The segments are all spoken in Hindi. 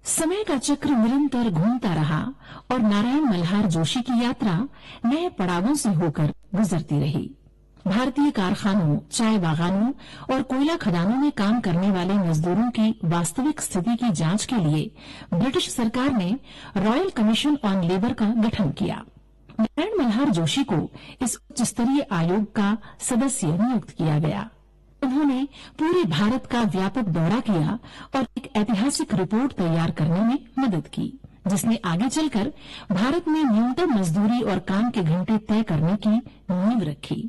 समय का चक्र निरंतर घूमता रहा और नारायण मल्हार जोशी की यात्रा नए पड़ावों से होकर गुजरती रही। भारतीय कारखानों, चाय बागानों और कोयला खदानों में काम करने वाले मजदूरों की वास्तविक स्थिति की जांच के लिए ब्रिटिश सरकार ने रॉयल कमीशन ऑन लेबर का गठन किया। नारायण मल्हार जोशी को इस उच्च स्तरीय आयोग का सदस्य नियुक्त किया गया। उन्होंने पूरे भारत का व्यापक दौरा किया और एक ऐतिहासिक रिपोर्ट तैयार करने में मदद की, जिसने आगे चलकर भारत में न्यूनतम मजदूरी और काम के घंटे तय करने की नींव रखी।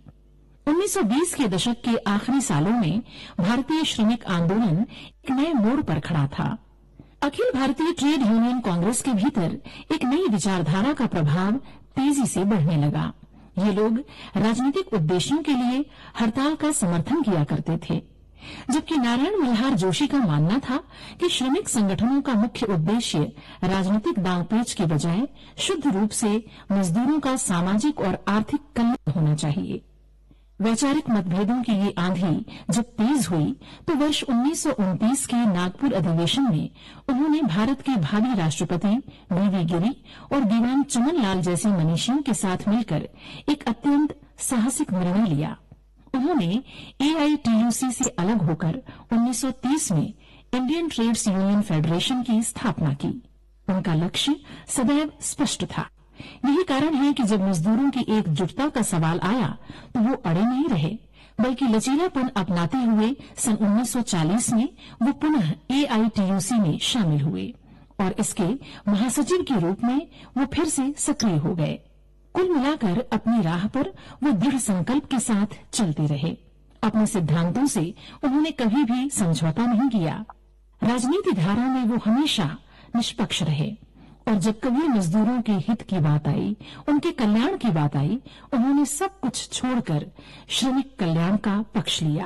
1920 के दशक के आखिरी सालों में भारतीय श्रमिक आंदोलन एक नए मोड़ पर खड़ा था। अखिल भारतीय ट्रेड यूनियन कांग्रेस के भीतर एक नई विचारधारा का प्रभाव तेजी से बढ़ने लगा। ये लोग राजनीतिक उद्देश्यों के लिए हड़ताल का समर्थन किया करते थे, जबकि नारायण मल्हार जोशी का मानना था कि श्रमिक संगठनों का मुख्य उद्देश्य राजनीतिक दांवपेच के बजाय शुद्ध रूप से मजदूरों का सामाजिक और आर्थिक कल्याण होना चाहिए। वैचारिक मतभेदों की ये आंधी जब तेज हुई तो वर्ष 1929 के नागपुर अधिवेशन में उन्होंने भारत के भावी राष्ट्रपति डी.वी. गिरी और दीवान चमन लाल जैसे मनीषियों के साथ मिलकर एक अत्यंत साहसिक निर्णय लिया। उन्होंने एआईटीयूसी से अलग होकर 1930 में इंडियन ट्रेड्स यूनियन फेडरेशन की स्थापना की। उनका लक्ष्य सदैव स्पष्ट था। यही कारण है कि जब मजदूरों की एकजुटता का सवाल आया तो वो अड़े नहीं रहे, बल्कि लचीलापन अपनाते हुए सन 1940 में वो पुनः एआईटीयूसी में शामिल हुए और इसके महासचिव के रूप में वो फिर से सक्रिय हो गए। कुल मिलाकर अपनी राह पर वो दृढ़ संकल्प के साथ चलते रहे। अपने सिद्धांतों से उन्होंने कभी भी समझौता नहीं किया। राजनीति धारा में वो हमेशा निष्पक्ष रहे और जब कभी मजदूरों के हित की बात आई, उनके कल्याण की बात आई, उन्होंने सब कुछ छोड़कर श्रमिक कल्याण का पक्ष लिया।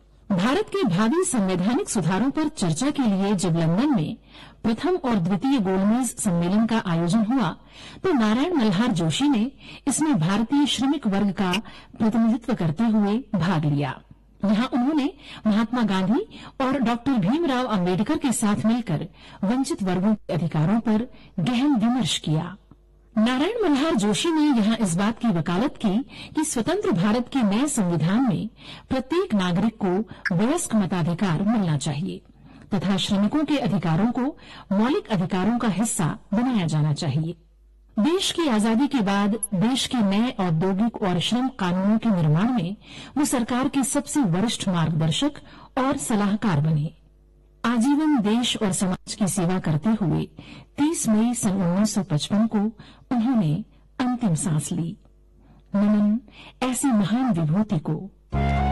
भारत के भावी संवैधानिक सुधारों पर चर्चा के लिए जब लंदन में प्रथम और द्वितीय गोलमेज सम्मेलन का आयोजन हुआ तो नारायण मल्हार जोशी ने इसमें भारतीय श्रमिक वर्ग का प्रतिनिधित्व करते हुए भाग लिया। यहाँ उन्होंने महात्मा गांधी और डॉक्टर भीमराव अंबेडकर के साथ मिलकर वंचित वर्गों के अधिकारों पर गहन विमर्श किया। नारायण मल्हार जोशी ने यहाँ इस बात की वकालत की कि स्वतंत्र भारत के नए संविधान में प्रत्येक नागरिक को वयस्क मताधिकार मिलना चाहिए तथा श्रमिकों के अधिकारों को मौलिक अधिकारों का हिस्सा बनाया जाना चाहिए। देश की आजादी के बाद देश के नए औद्योगिक और श्रम कानूनों के निर्माण में वो सरकार के सबसे वरिष्ठ मार्गदर्शक और सलाहकार बने। आजीवन देश और समाज की सेवा करते हुए 30 मई सन 1955 को उन्होंने अंतिम सांस ली। नमन ऐसी महान विभूति को।